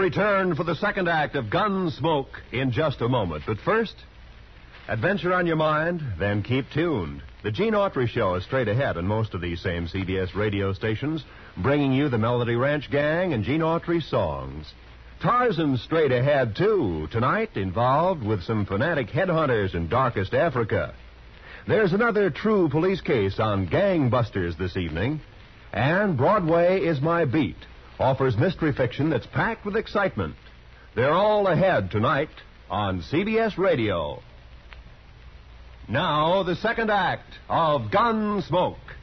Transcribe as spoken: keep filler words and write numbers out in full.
return for the second act of Gunsmoke in just a moment. But first, adventure on your mind, then keep tuned. The Gene Autry Show is straight ahead on most of these same C B S radio stations, bringing you the Melody Ranch Gang and Gene Autry songs. Tarzan's straight ahead, too, tonight, involved with some fanatic headhunters in darkest Africa. There's another true police case on gangbusters this evening. And Broadway is My Beat offers mystery fiction that's packed with excitement. They're all ahead tonight on C B S Radio. Now, the second act of Gunsmoke.